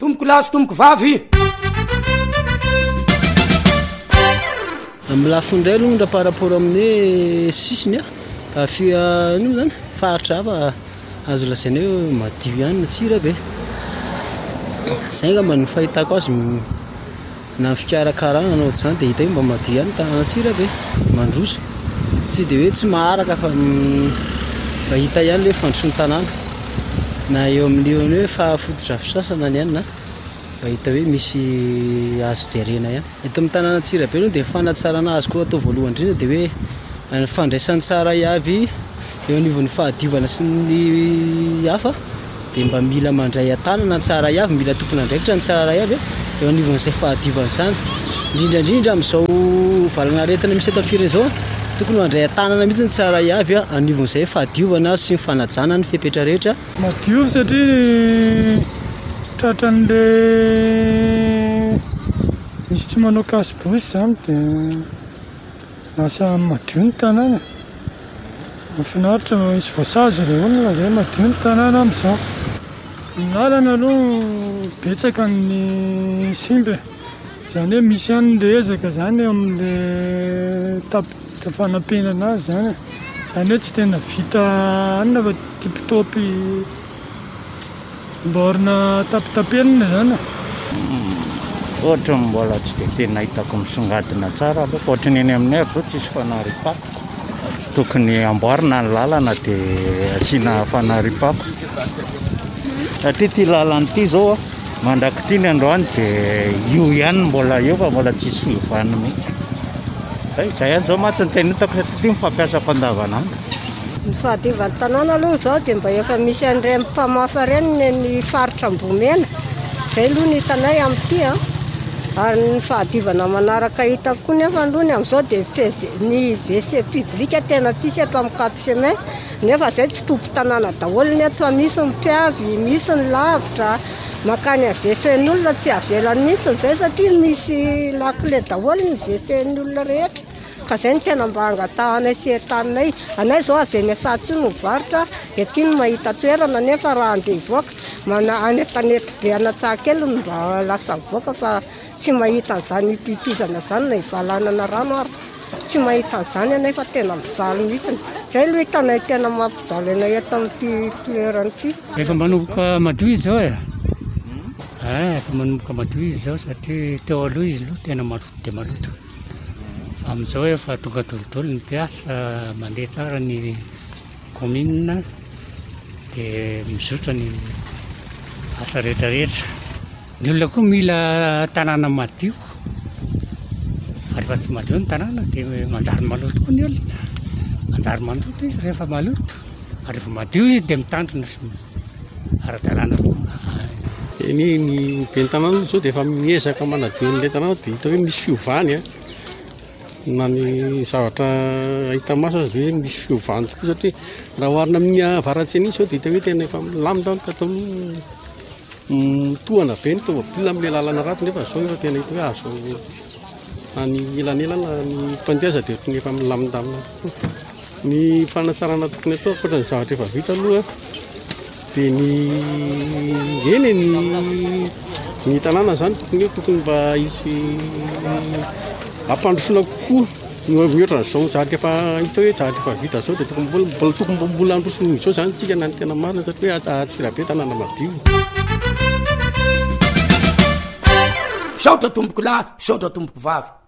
tomboko lasy tomboko vavy amin'ny lafondray aloha raha par rapport amin'ny sisiny afia ino zany faritra hafa azo lasaina hoe madio ihany ny tsira be zay ngamba ny fahitako azy na fikarakarana anao zany dia hita hoe mba madio ihany tanàna tsira be mandroso tsy dia hoe tsy maharaka fa mba hita ihany le fandrosoan'ny tanàna na eo amin'io hoe fahafototra fisasana ny ihany na mba hita hoe misy azo jerena ihany eto amin'ny tanàna tsira be aloha dia fanatsarana azy koa atao voalohany indrindra dia hoe ny fandraisany tsara iavy eo anivon'ny fahadiovana sy ny hafa dia mba mila mandray an-tanana ny tsara iavy mila tompona andraikitra ny tsara iavy eo anivon'izay fahadiovana izany indrindrandrindra amin'izao valana aretina misy eto fireny izao tokony mandray an-tanana mihitsy ny tsara iavy anivon'izay fahadiovana sy ny fanajana ny fepetra rehetra madio satria tratran'le misy tsy manao kasibosy zany dia lasa madio ny tanàna mahafinaritra misy voasazy ilay olona zay madio ny tanàna amin'izao ny lalana aloha betsaka ny simba izany hoe misy ihany le ezaka zany amin'le fanampenana azy zany izany hoe tsy tena vita anina fa tipitopy mborina tapitapelina zany ohatra mbola tsy dia tena hitako misongadina tsara aloha ohatra ny eny amin'ny ary zao tsisy fanariam-pako tokony amboarina ny lalana dia asiana fanariam-pako satria ty lalana ity zao mandrakity ny androany dia io ihany mbola eo fa mbola tsisy fiovana mihitsy zay ihany zao matsy ny tena hitako satria ty mifampiasako andavanandro ny fahadiovan'ny tanàna aloha zao dia mba efa misy an'ireny mpamafa ireny ny faritra Ambomena izay aloha ny hitanay amin'ity ary ny fahadiovana manaraka hitako koa nefa aloha ny amin'izao dia ny WC publika tena tsisy eto amin'ny 4 semaine nefa izay tsy tompo tanàna daholo ny eto misy ny mpiavy misy ny lavitra makany WC-n'olona tsy avelany mihitsy izay satria misy lakile daholo ny WC-n'olona rehetra ka izay ny tena mba angatahanay sy entaninay anay izao avy eny Sahatsy no mivarotra ety no mahita toerana nefa raha andeha hivoaka anentanety be Anatsahakely no mba lasa mivoaka fa tsy mahita an'izany pipizana izany na hivalanana rano ary tsy mahita an'izany anay fa tena mijaly mihitsy izay aloha hitanay tena mampijaly anay eto amin'ity toerana ity efa manomboka madio izy zao efa manomboka madio izy zao satria teo aloha izy aloha tena maloto dia maloto amin'izao efa tonga dolidolo ny mpiasa mandeha tsara ny commune dia mizotra ny asa rehetrarehetra ny olona koa mila tanàna madio fa rehefa tsy madio ny tanàna dia manjary maloto koa ny olona manjary maloto izy rehefa maloto ary rehefa madio izy dia mitandrina sy ara-dalàna ny ben'ny tanàna zao dia efa miezaka manadio n'ilay tanàna dia hita hoe misy fiovany na ny zavatra ahita maso azy dia misy fiovany tokoa satria raha oharina amin'ny avaratseny iny zao dia hita hoe tena efa milamindany katao mitohana be ny tômôbilina amin'ilay lalana ratsy nefa zao efa tena hita hoe azo na ny elanelana ny mpandiaza dia tena efa milamindamina ny fanatsarana tokony atao ankoatra ny zavatra efa vita aloha dia ny tanàna zany tokony mba hisy ampandrosoana kokoa mihoatra n'izao zavatra efa hita hoe zavatra efa vita zao dia tokony mbola androsony izao zany tsika na ny tena marina satria hoe Tsirabe tanàna madio saotra tomboko lahy saotra tomboko vavy